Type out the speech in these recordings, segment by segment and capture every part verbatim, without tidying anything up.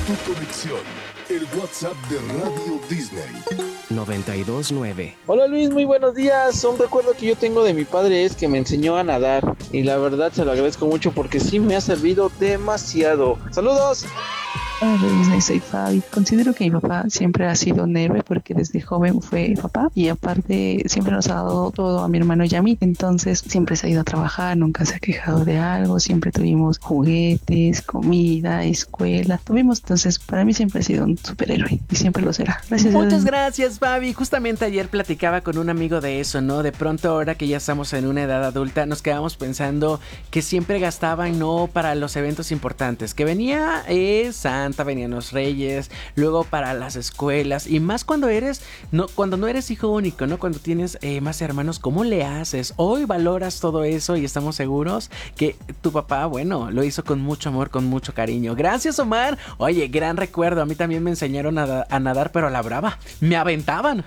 Tu conexión, el WhatsApp de Radio Disney. noventa y dos nueve. Hola Luis, muy buenos días. Un recuerdo que yo tengo de mi padre es que me enseñó a nadar y la verdad se lo agradezco mucho porque sí me ha servido demasiado. ¡Saludos! Hola Luis, soy Fabi. Considero que mi papá siempre ha sido un héroe porque desde joven fue papá y aparte siempre nos ha dado todo a mi hermano y a mí. Entonces siempre se ha ido a trabajar, nunca se ha quejado de algo, siempre tuvimos juguetes, comida, escuela. Tuvimos, entonces para mí siempre ha sido un superhéroe y siempre lo será. Gracias. Muchas gracias, Fabi. Justamente ayer platicaba con un amigo de eso, ¿no? De pronto ahora que ya estamos en una edad adulta nos quedamos pensando que siempre gastaban, ¿no? Para los eventos importantes. Que venía eh, Santa, venían los Reyes, luego para las escuelas y más cuando eres, no, cuando no eres hijo único, ¿no? Cuando tienes eh, más hermanos, ¿cómo le haces? Hoy valoras todo eso y estamos seguros que tu papá, bueno, lo hizo con mucho amor, con mucho cariño. Gracias, Omar. Oye, gran recuerdo. A mí también me enseñaron a, a nadar, pero a la brava. Me aventaban.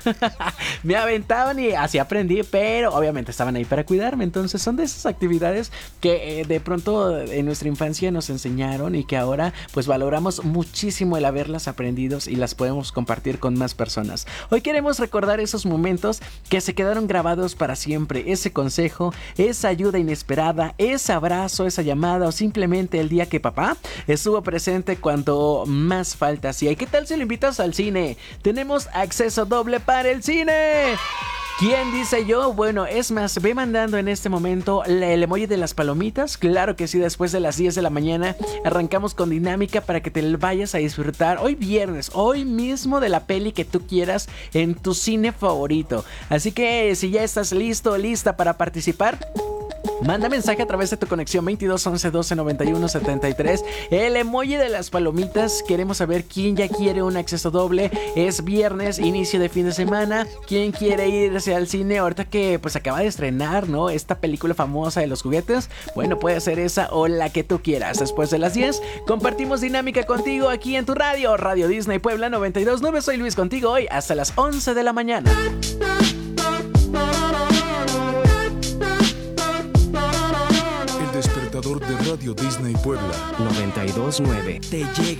Me aventaban y así aprendí, pero obviamente estaban ahí para cuidarme. Entonces son de esas actividades que eh, de pronto en nuestra infancia nos enseñaron y que ahora pues valoramos muchísimo el haberlas aprendido y las podemos compartir con más personas. Hoy queremos recordar esos momentos que se quedaron grabados para siempre. Ese consejo, esa ayuda inesperada, ese abrazo, esa llamada o simplemente el día que papá estuvo presente cuando más falta hacía. ¿Y qué tal si lo invitas al cine? Tenemos acceso doble para el cine. ¿Quién dice yo? Bueno, es más, ve mandando en este momento el emoji de las palomitas. Claro que sí, después de las diez de la mañana arrancamos con dinámica para que te vayas a disfrutar hoy viernes, hoy mismo de la peli que tú quieras en tu cine favorito. Así que si ya estás listo, lista para participar, manda mensaje a través de tu conexión veintidós once doce noventa y uno setenta y tres. El emoji de las palomitas. Queremos saber quién ya quiere un acceso doble. Es viernes, inicio de fin de semana. ¿Quién quiere irse al cine ahorita que pues acaba de estrenar, ¿no? Esta película famosa de los juguetes. Bueno, puede ser esa o la que tú quieras. Después de las diez compartimos dinámica contigo aquí en tu radio, Radio Disney Puebla noventa y dos nueve. Soy Luis contigo hoy hasta las once de la mañana. De Radio Disney Puebla noventa y dos nueve. Te llega